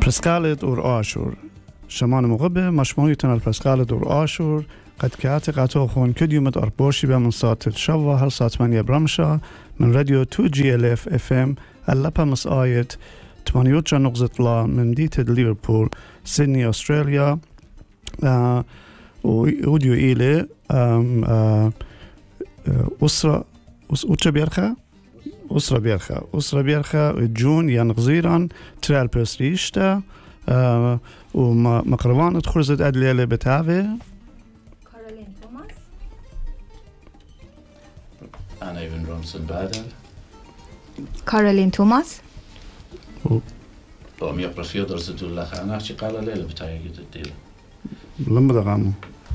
برسكالت اور آشور شمان مغبه مشموعيتنا البرسكالت اور آشور قد كاتق عطوخون كديومت أربوشي بمن صوت الشوة هل صوت 8 برمشة من راديو 2GLF FM اللبا مسايت 8 نقطة لا من ديتد ليفربول سيدني أستراليا ووديو إيلي أسرة بيرخا جون ينغزيران ترال برسريشتا ومقروان تخرزت أدليلة بتاعي كارولين توماس أنا إيفن رومسون بادل كارولين توماس ومية برفيودر زدو الله أنا أحكي قال ليلة بتاعي جديد لما دغامو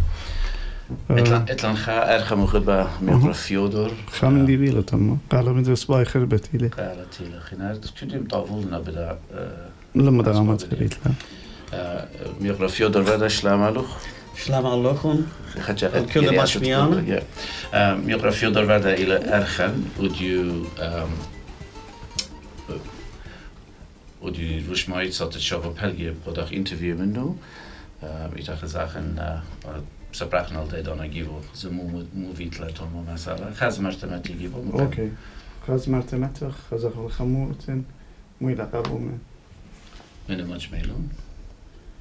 إتلان خا أرخى مغبة مية برفيودر خامن دي بيلا تما قال من دسباي خربتي لي قالت لي خنار كديم طافولنا بدا لما دغامت خريت لا مية برفيودر بدا شلامالو شلام عليكم الكل مش ميانا مية برفيودر بدا إلى أرخن ودي روش مايت صارت الشغل بهالجي بدأ انترفيو منه يتأخذ زاخن سبراخنا التيدانا جيبو زمو موفيت لتوم مسألة خاز مرتمت يجيبو أوكي خاز مرتمت خاز الخموتين مو يلقبوا من مجملهم